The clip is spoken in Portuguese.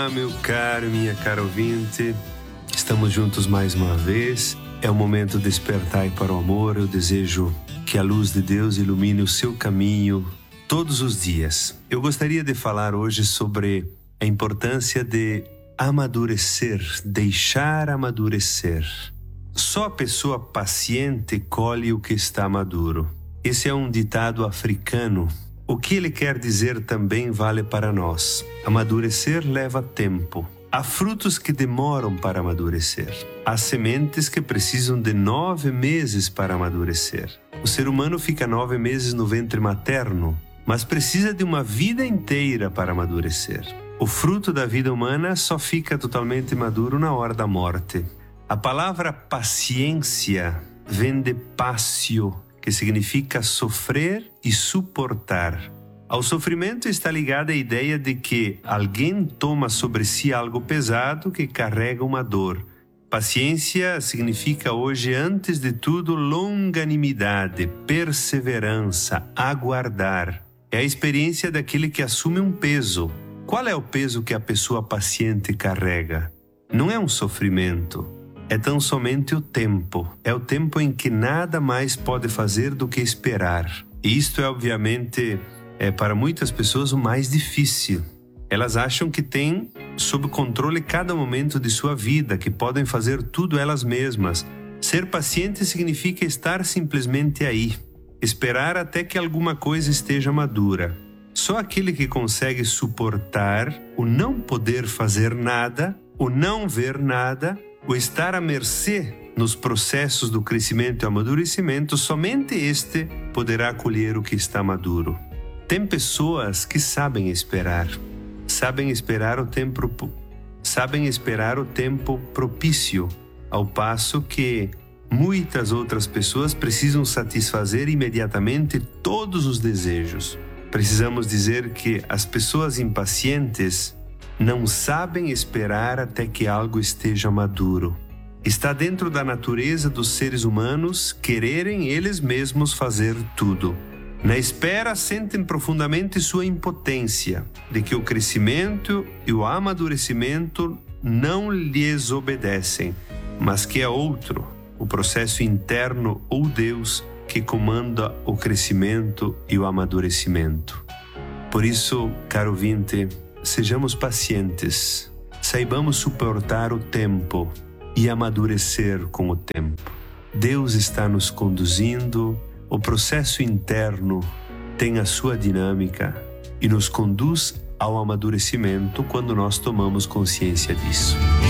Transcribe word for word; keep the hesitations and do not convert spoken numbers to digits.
Olá, meu caro, minha cara ouvinte, estamos juntos mais uma vez. É o momento de despertar para o amor. Eu desejo que a luz de Deus ilumine o seu caminho todos os dias. Eu gostaria de falar hoje sobre a importância de amadurecer, deixar amadurecer. Só a pessoa paciente colhe o que está maduro. Esse é um ditado africano. O que ele quer dizer também vale para nós. Amadurecer leva tempo. Há frutos que demoram para amadurecer. Há sementes que precisam de nove meses para amadurecer. O ser humano fica nove meses no ventre materno, mas precisa de uma vida inteira para amadurecer. O fruto da vida humana só fica totalmente maduro na hora da morte. A palavra paciência vem de passio, que significa sofrer e suportar. Ao sofrimento está ligada a ideia de que alguém toma sobre si algo pesado que carrega uma dor. Paciência significa hoje, antes de tudo, longanimidade, perseverança, aguardar. É a experiência daquele que assume um peso. Qual é o peso que a pessoa paciente carrega? Não é um sofrimento. É tão somente o tempo. É o tempo em que nada mais pode fazer do que esperar. E isto é, obviamente, é para muitas pessoas o mais difícil. Elas acham que têm sob controle cada momento de sua vida, que podem fazer tudo elas mesmas. Ser paciente significa estar simplesmente aí, esperar até que alguma coisa esteja madura. Só aquele que consegue suportar o não poder fazer nada, o não ver nada, o estar à mercê nos processos do crescimento e amadurecimento, somente este poderá colher o que está maduro. Tem pessoas que sabem esperar, sabem esperar o tempo, sabem esperar o tempo propício, ao passo que muitas outras pessoas precisam satisfazer imediatamente todos os desejos. Precisamos dizer que as pessoas impacientes não sabem esperar até que algo esteja maduro. Está dentro da natureza dos seres humanos quererem eles mesmos fazer tudo. Na espera, sentem profundamente sua impotência, de que o crescimento e o amadurecimento não lhes obedecem, mas que é outro, o processo interno ou Deus, que comanda o crescimento e o amadurecimento. Por isso, caro ouvinte, sejamos pacientes, saibamos suportar o tempo e amadurecer com o tempo. Deus está nos conduzindo, o processo interno tem a sua dinâmica e nos conduz ao amadurecimento quando nós tomamos consciência disso.